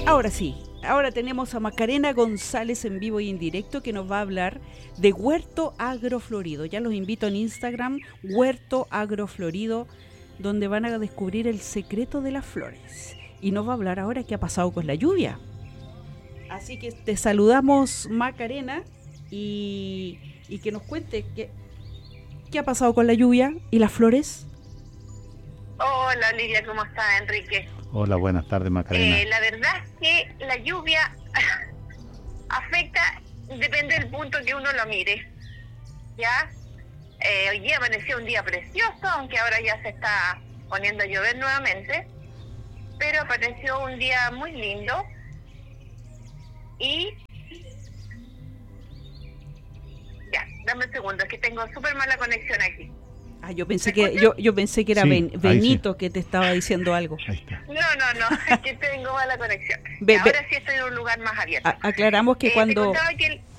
Ahora sí, ahora tenemos a Macarena González en vivo y en directo que nos va a hablar de Huerto Agroflorido. Ya los invito en Instagram, Huerto Agroflorido, donde van a descubrir el secreto de las flores. Y nos va a hablar ahora qué ha pasado con la lluvia. Así que te saludamos, Macarena, y que nos cuente qué ha pasado con la lluvia y las flores. Hola Lidia, ¿cómo está Enrique? Hola, buenas tardes Macarena. La verdad es que la lluvia afecta, depende del punto que uno lo mire, ¿ya? Hoy día amaneció un día precioso, aunque ahora ya se está poniendo a llover nuevamente, pero apareció un día muy lindo y... Ya, dame un segundo, es que tengo súper mala conexión aquí. Ah, yo pensé que era Sí, Benito sí. que te estaba diciendo algo. Ahí está. No, es que tengo mala conexión. Ve- Ahora sí estoy en un lugar más abierto. Aclaramos que Te cuando contaba que